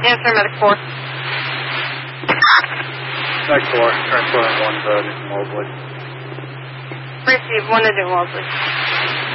Answer medic 4. Medic 4, transporting 1 to Newton Wellesley. Receive 1 to Newton Wellesley.